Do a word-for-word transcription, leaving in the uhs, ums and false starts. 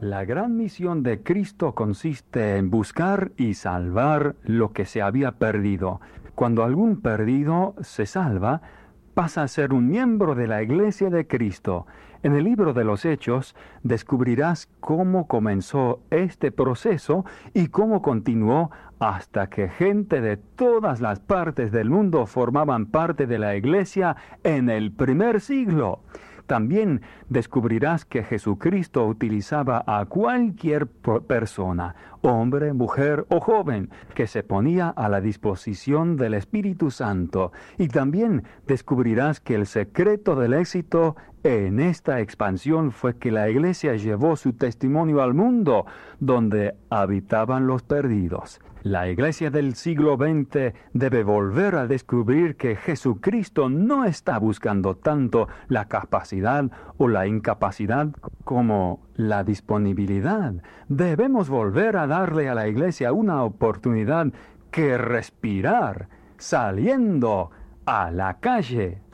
La gran misión de Cristo consiste en buscar y salvar lo que se había perdido. Cuando algún perdido se salva, pasa a ser un miembro de la Iglesia de Cristo. En el libro de los Hechos descubrirás cómo comenzó este proceso y cómo continuó hasta que gente de todas las partes del mundo formaban parte de la Iglesia en el primer siglo. También descubrirás que Jesucristo utilizaba a cualquier persona, hombre, mujer o joven, que se ponía a la disposición del Espíritu Santo. Y también descubrirás que el secreto del éxito en esta expansión fue que la Iglesia llevó su testimonio al mundo, donde habitaban los perdidos. La Iglesia del siglo veinte debe volver a descubrir que Jesucristo no está buscando tanto la capacidad o la incapacidad como la disponibilidad. Debemos volver a darle a la Iglesia una oportunidad que respirar, saliendo a la calle.